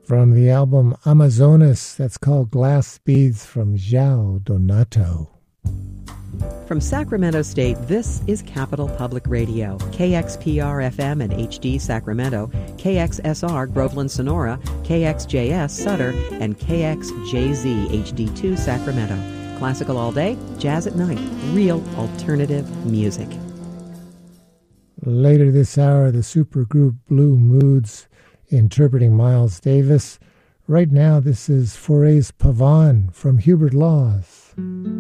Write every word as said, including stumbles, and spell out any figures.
From the album Amazonas, that's called Glass Beads from João Donato. From Sacramento State, this is Capital Public Radio, K X P R F M and H D Sacramento, K X S R Groveland Sonora, K X J S Sutter, and K X J Z H D two Sacramento. Classical all day, jazz at night, real alternative music. Later this hour, the supergroup Blue Moods interpreting Miles Davis. Right now, this is Foray's Pavane from Hubert Laws.